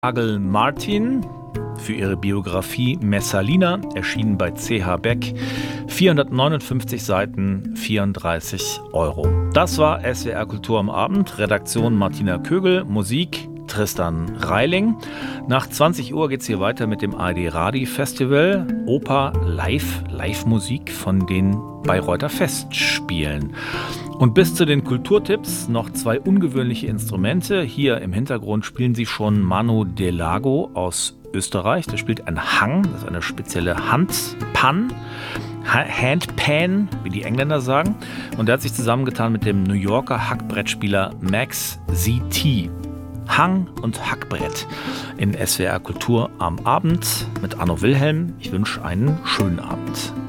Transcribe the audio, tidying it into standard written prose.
Agel Martin für ihre Biografie Messalina, erschienen bei CH Beck, 459 Seiten, 34 €. Das war SWR Kultur am Abend, Redaktion Martina Kögel, Musik Tristan Reiling. Nach 20 Uhr geht es hier weiter mit dem ARD Radi Festival, Oper Live-Musik von den Bayreuther Festspielen. Und bis zu den Kulturtipps noch 2 ungewöhnliche Instrumente. Hier im Hintergrund spielen sie schon Manu Delago aus Österreich. Der spielt ein Hang, das ist eine spezielle Handpan, wie die Engländer sagen. Und der hat sich zusammengetan mit dem New Yorker Hackbrettspieler Max ZT. Hang und Hackbrett in SWR Kultur am Abend mit Arno Wilhelm. Ich wünsche einen schönen Abend.